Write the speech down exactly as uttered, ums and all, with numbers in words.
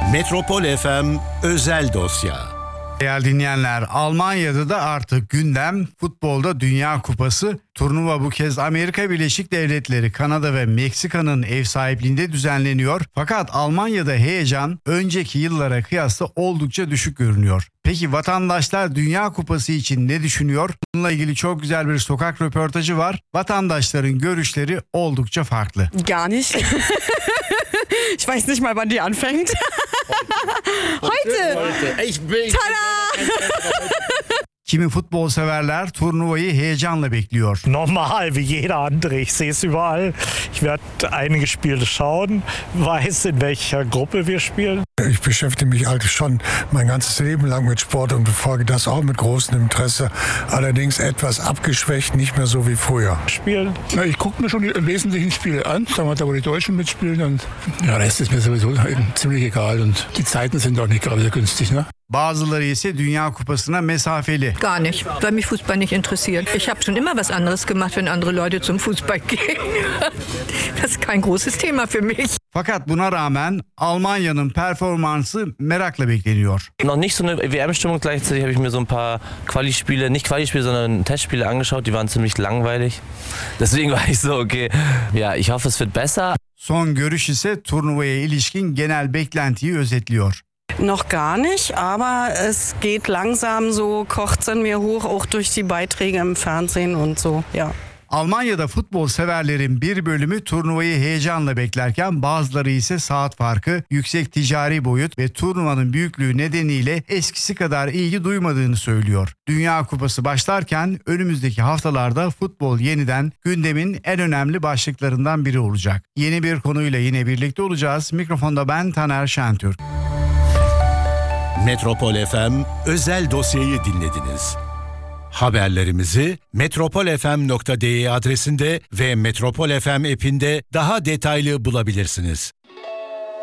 Metropol F M özel dosya. Değerli dinleyenler, Almanya'da da artık gündem futbolda Dünya Kupası. Turnuva bu kez Amerika Birleşik Devletleri, Kanada ve Meksika'nın ev sahipliğinde düzenleniyor. Fakat Almanya'da heyecan önceki yıllara kıyasla oldukça düşük görünüyor. Peki vatandaşlar Dünya Kupası için ne düşünüyor? Bununla ilgili çok güzel bir sokak röportajı var. Vatandaşların görüşleri oldukça farklı. Gar nicht. Ich weiß nicht mal, wann die anfängt. Heute. Tada! Kimi futbol severler turnuvayı heyecanla bekliyor. Normal, wie jeder andere. Ich sehe es überall. Ich werde einige Spiele schauen, weiß in welcher Gruppe wir spielen. Ich beschäftige mich eigentlich schon mein ganzes Leben lang mit Sport und verfolge das auch mit großem Interesse. Allerdings etwas abgeschwächt, nicht mehr so wie früher. Spielen. Na, ich gucke mir schon die wesentlichen Spiele an, sagen wir da, wo die Deutschen mitspielen. Und der Rest ist mir sowieso ziemlich egal und die Zeiten sind auch nicht gerade so günstig, ne? Bazıları ise Dünya Kupası'na mesafeli. Gar nicht, weil mich Fußball nicht interessiert. Ich habe schon immer was anderes gemacht, wenn andere Leute zum Fußball gehen. Das ist kein großes Thema für mich. Fakat buna rağmen Almanya'nın performansı merakla bekleniyor. Noch nicht so eine W M-Stimmung, gleichzeitig habe ich mir so ein paar Quali-Spiele, nicht Quali-Spiele, sondern Testspiele angeschaut, die waren ziemlich langweilig. Deswegen war ich so, okay, ja, ich hoffe es wird besser. Son görüş ise turnuvaya ilişkin genel beklentiyi özetliyor. Noch gar nicht, aber es geht langsam so, kocht es in mir hoch, auch durch die Beiträge im Fernsehen und so, ja. Almanya'da futbol severlerin bir bölümü turnuvayı heyecanla beklerken bazıları ise saat farkı, yüksek ticari boyut ve turnuvanın büyüklüğü nedeniyle eskisi kadar ilgi duymadığını söylüyor. Dünya Kupası başlarken önümüzdeki haftalarda futbol yeniden gündemin en önemli başlıklarından biri olacak. Yeni bir konuyla yine birlikte olacağız. Mikrofonda ben Taner Şentürk. Metropol F M özel dosyayı dinlediniz. Haberlerimizi metropolfm nokta de adresinde ve Metropol F M app'inde daha detaylı bulabilirsiniz.